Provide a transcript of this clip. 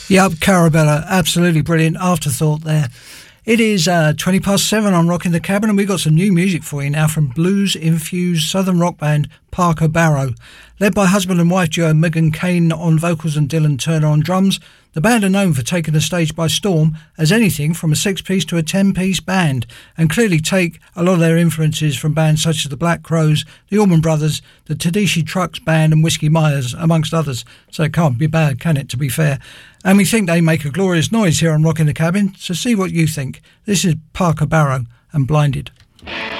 Yep, Carabella, absolutely brilliant afterthought there. It is 7:20 on Rocking the Cabin, and we've got some new music for you now from blues-infused southern rock band Parker Barrow. Led by husband and wife duo Megan Kane on vocals and Dylan Turner on drums, the band are known for taking the stage by storm as anything from a 6-piece to a 10-piece band, and clearly take a lot of their influences from bands such as the Black Crowes, the Allman Brothers, the Tedeschi Trucks Band and Whiskey Myers, amongst others. So it can't be bad, can it, to be fair? And we think they make a glorious noise here on Rocking the Cabin, so see what you think. This is Parker Barrow and Blinded.